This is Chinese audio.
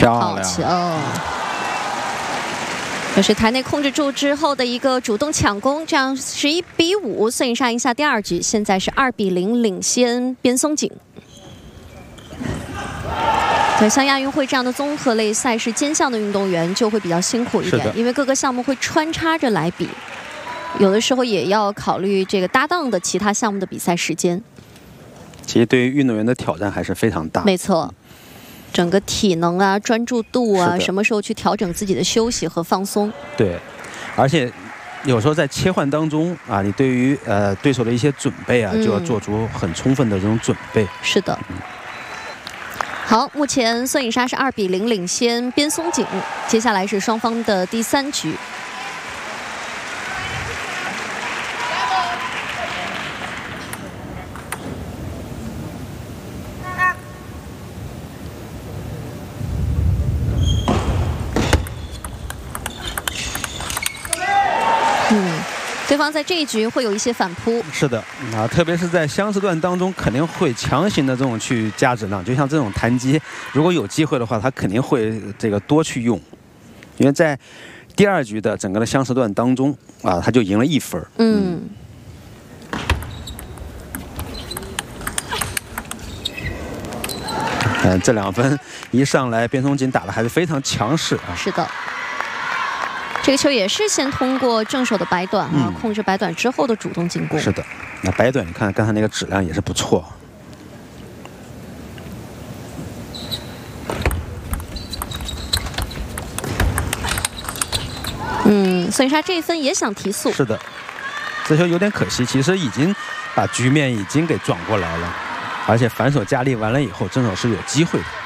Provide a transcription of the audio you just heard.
漂亮哦。 这是台内控制住之后的一个主动抢攻，这样11比5，孙颖莎赢下第2局，现在是2比0领先边松景。对，像亚运会这样的综合类赛事，兼项的运动员就会比较辛苦一点，因为各个项目会穿插着来比，有的时候也要考虑这个搭档的其他项目的比赛时间。 其实对于运动员的挑战还是非常大。 没错。 整个体能啊、专注度啊，什么时候去调整自己的休息和放松？对， 而且有时候在切换当中啊，你对于对手的一些准备啊，就要做出很充分的这种准备。 是的。好，目前孙颖莎是2比0领先边松景，接下来是双方的第3局。 对方在这一局会有一些反扑， 是的啊，特别是在相持段当中，肯定会强行的这种去加质量，就像这种弹击，如果有机会的话，他肯定会这个多去用，因为在第2局的整个的相持段当中啊，他就赢了1分。这2分一上来，边松景打的还是非常强势啊。 是的。 这个球也是先通过正手的摆短啊，控制摆短之后的主动进攻。 是的，那摆短你看刚才那个质量也是不错。 孙颖莎这一分也想提速。 是的，这球有点可惜，其实已经把局面已经给转过来了，而且反手加力完了以后，正手是有机会的。